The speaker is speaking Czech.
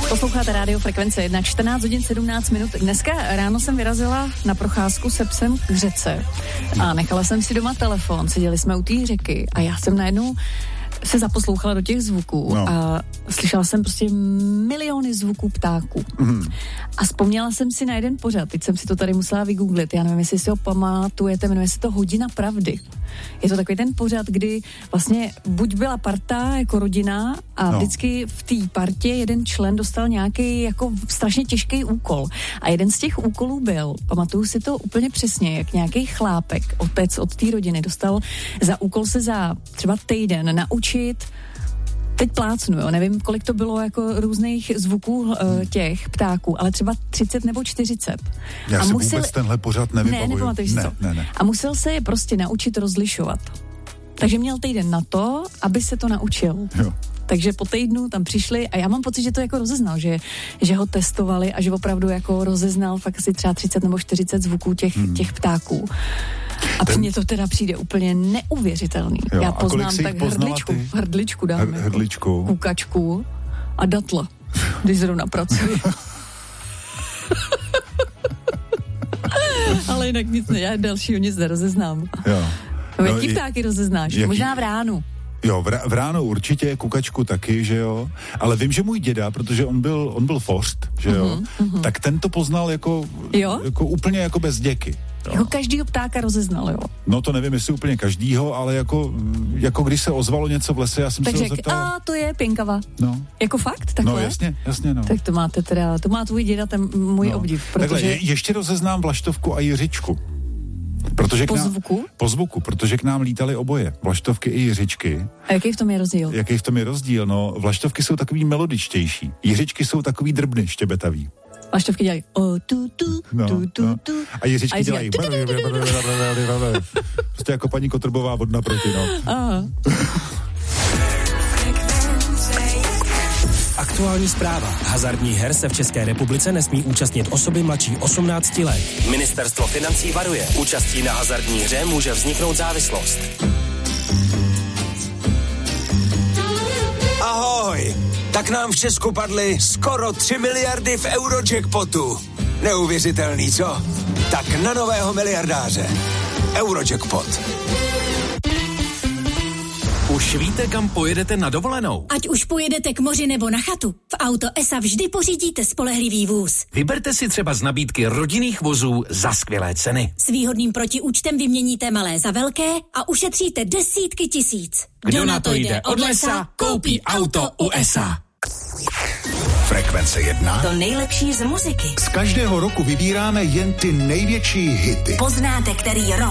Posloucháte Rádio Frekvence 1, 14 hodin 17 minut. Dneska ráno jsem vyrazila na procházku se psem k řece a nechala jsem si doma telefon, seděli jsme u té řeky a já jsem najednou se zaposlouchala do těch zvuků a slyšela jsem prostě miliony zvuků ptáků. A vzpomněla jsem si na jeden pořad, teď jsem si to tady musela vygooglit, já nevím, jestli si ho pamatujete, jmenuje se to Hodina pravdy. Je to takový ten pořad, kdy vlastně buď byla parta jako rodina a vždycky v té partě jeden člen dostal nějaký jako strašně těžký úkol. A jeden z těch úkolů byl, pamatuju si to úplně přesně, jak nějaký chlápek, otec od té rodiny dostal za úkol se za třeba týden naučit, teď plácnu, jo, nevím, kolik to bylo jako různých zvuků těch ptáků, ale třeba 30 nebo 40. Já si vůbec tenhle pořad nevybavuju. Nepamatuješ si to. Ne. A musel se je prostě naučit rozlišovat. Takže měl týden na to, aby se to naučil. Jo. Takže po týdnu tam přišli a já mám pocit, že to jako rozeznal, že ho testovali a že opravdu jako rozeznal fakt asi třeba 30 nebo 40 zvuků těch ptáků. A mně to teda přijde úplně neuvěřitelný. Jo, já poznám tak hrdličku dáme. Hrdličku. Kukačku a datla, když zrovna pracuji. Ale jinak já dalšího nic nerozeznám. Jo. Jaký ptáky rozeznáš? Možná v ránu. Jo, v ráno určitě, kukačku taky, že jo, ale vím, že můj děda, protože on byl forst, že jo, tak ten to poznal jako úplně jako bez děky. Jo. Jako každýho ptáka rozeznal, jo? No to nevím, jestli úplně každýho, ale jako když se ozvalo něco v lese, já jsem se ho zeptal. To je pěnkava. No. Jako fakt? Takhle? No jasně, no. Tak to má tvůj děda, ten můj obdiv, protože... Takhle, ještě rozeznám vlaštovku a jiřičku. Po zvuku, protože k nám lítaly oboje, vlaštovky i jiřičky. A jaký v tom je rozdíl? No, vlaštovky jsou takový melodičtější, jiřičky jsou takový drbny, štěbetavý. Vlaštovky dělají tu. A jiřičky dělají prostě jako paní Kotrbová od naproti, no. Aha. Aktuální zpráva. Hazardních her se v České republice nesmí účastnit osoby mladší 18 let. Ministerstvo financí varuje. Účastí na hazardní hře může vzniknout závislost. Ahoj! Tak nám v Česku padly skoro 3 miliardy v Eurojackpotu. Neuvěřitelný, co? Tak na nového miliardáře. Eurojackpot. Už víte, kam pojedete na dovolenou? Ať už pojedete k moři nebo na chatu, v Auto ESA vždy pořídíte spolehlivý vůz. Vyberte si třeba z nabídky rodinných vozů za skvělé ceny. S výhodným protiúčtem vyměníte malé za velké a ušetříte desítky tisíc. Kdo na to jde od lesa, koupí auto u ESA. Frekvence 1. To nejlepší z muziky. Z každého roku vybíráme jen ty největší hity. Poznáte, který rok.